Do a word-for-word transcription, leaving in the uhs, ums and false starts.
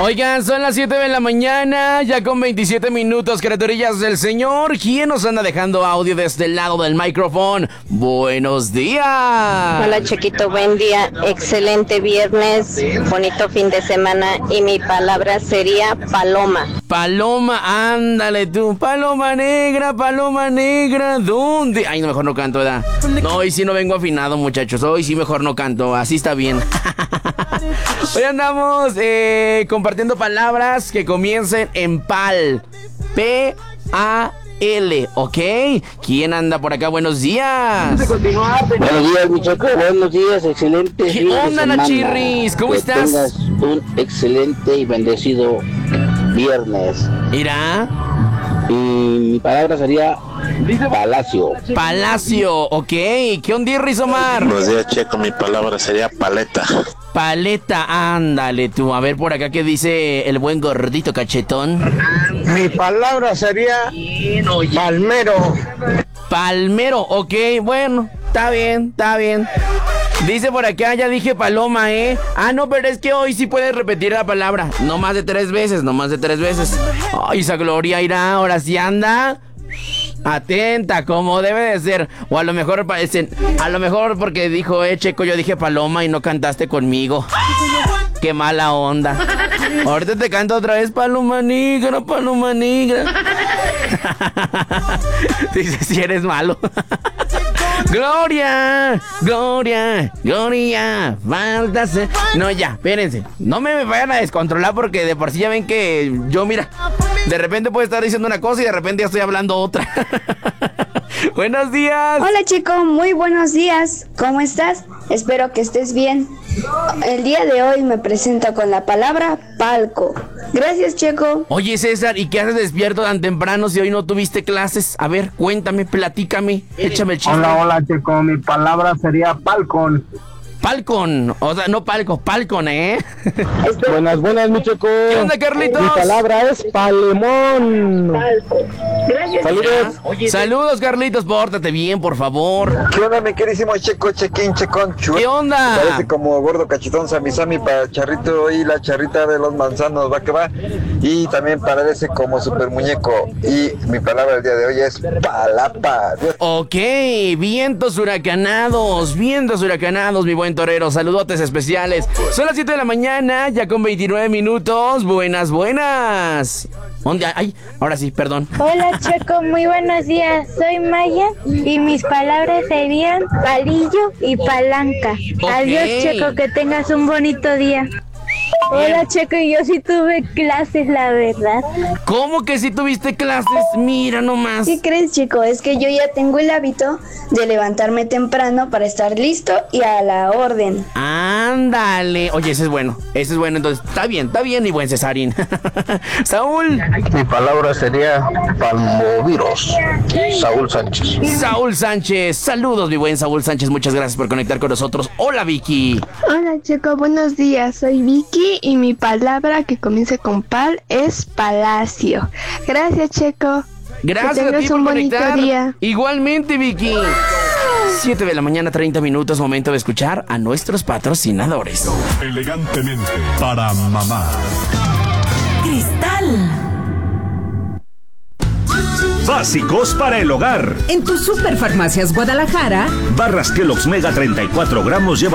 Oigan, son las siete de la mañana, ya con veintisiete minutos, criaturillas del Señor. ¿Quién nos anda dejando audio desde el lado del micrófono? Buenos días. Hola, Chiquito, buen día. Excelente viernes, bonito fin de semana. Y mi palabra sería paloma. Paloma, ándale tú. Paloma negra, paloma negra, ¿dónde? Ay, no, mejor no canto, ¿verdad? No, hoy sí no vengo afinado, muchachos. Hoy sí mejor no canto, así está bien. Hoy andamos eh, compartiendo palabras que comiencen en pal. P A L, ¿ok? ¿Quién anda por acá? Buenos días. Buenos días, mi Choco. Buenos días, excelente. ¿Qué onda, Nachirris? ¿Cómo que estás? Tengas un excelente y bendecido viernes. Mira. Y mi palabra sería palacio. Palacio, ok. ¿Qué onda, Rizomar? Buenos días, Checo. Mi palabra sería paleta. Paleta, ándale tú. A ver por acá qué dice el buen gordito cachetón. Mi palabra sería palmero. Palmero, ok, bueno, está bien, está bien. Dice por acá, ya dije paloma, ¿eh? Ah, no, pero es que hoy sí puedes repetir la palabra. No más de tres veces, no más de tres veces. Ay, esa Gloria irá, ahora sí anda. Atenta, como debe de ser. O a lo mejor parecen, a lo mejor porque dijo, eh, Checo, yo dije paloma y no cantaste conmigo. Qué mala onda. Ahorita te canto otra vez, paloma negra, paloma negra. Dice, si eres malo. Gloria, Gloria, Gloria, falta ser... No, ya, espérense. No me vayan a descontrolar porque de por sí ya ven que yo, mira, de repente puedo estar diciendo una cosa y de repente ya estoy hablando otra. Buenos días. Hola, chico, muy buenos días. ¿Cómo estás? Espero que estés bien. El día de hoy me presento con la palabra palco. Gracias, Checo. Oye, César, ¿y qué haces despierto tan temprano si hoy no tuviste clases? A ver, cuéntame, platícame, échame el chisme. Hola, hola, Checo. Mi palabra sería palcón. Palcon, o sea, no palco, palcon, ¿eh? Buenas, buenas, mi Choco. ¿Qué onda, Carlitos? Mi palabra es palemón. Gracias. Saludos. Oye, saludos, Carlitos, pórtate bien, por favor. ¿Qué onda, mi querísimo Checo, Chequín, Checón, Chu? ¿Qué onda? Parece como gordo cachetón, Sami para Charrito y la charrita de los manzanos, va que va. Y también parece como super muñeco. Y mi palabra el día de hoy es palapa. Ok, vientos huracanados, vientos huracanados, mi buen torero, saludotes especiales. Son las siete de la mañana, ya con veintinueve minutos. Buenas, buenas. ¿Dónde? Ay, ahora sí, perdón. Hola, Checo, muy buenos días. Soy Maya y mis palabras serían palillo y palanca. Okay. Adiós, Checo, que tengas un bonito día. Hola, Checo, y yo sí tuve clases, la verdad. ¿Cómo que si tuviste clases? Mira nomás. ¿Qué crees, chico? Es que yo ya tengo el hábito de levantarme temprano para estar listo y a la orden. Ándale. Oye, ese es bueno. Ese es bueno. Entonces, está bien, está bien, mi buen Cesarín. Saúl. Mi palabra sería palmoviros. Saúl Sánchez. Saúl Sánchez. Saludos, mi buen Saúl Sánchez. Muchas gracias por conectar con nosotros. Hola, Vicky. Hola, Checo, buenos días. Soy Vicky y mi palabra que comience con pal es palacio. Gracias, Checo. Gracias que a ti tengas por un bonito conectar. día. Igualmente, Vicky. siete de la mañana, treinta minutos, momento de escuchar a nuestros patrocinadores. Elegantemente para mamá. Cristal. Básicos para el hogar. En tu Superfarmacias Guadalajara. Barras Kellogg's Mega treinta y cuatro gramos lleva